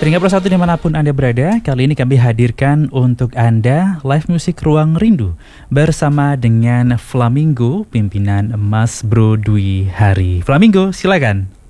Pendengar Pro 1 dimanapun Anda berada, kali ini kami hadirkan untuk Anda live musik Ruang Rindu bersama dengan Flamingo, pimpinan Mas Bro Dwi Hari. Flamingo, silakan.